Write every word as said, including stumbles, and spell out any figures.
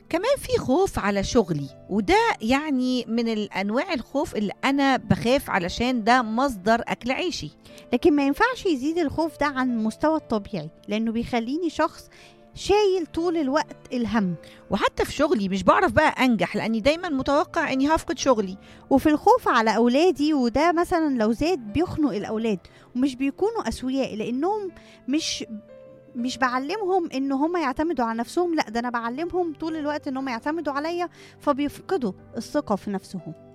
كمان في خوف على شغلي، وده يعني من الأنواع الخوف اللي أنا بخاف علشان ده مصدر أكل عيشي. لكن ما ينفعش يزيد الخوف ده عن المستوى الطبيعي، لأنه بيخليني شخص شايل طول الوقت الهم. وحتى في شغلي مش بعرف بقى أنجح لأني دايما متوقع أني هفقد شغلي. وفي الخوف على أولادي، وده مثلا لو زاد بيخنق الأولاد ومش بيكونوا أسوياء، لأنهم مش مش بعلمهم ان هم يعتمدوا على نفسهم، لا ده انا بعلمهم طول الوقت ان هم يعتمدوا عليا، فبيفقدوا الثقة في نفسهم.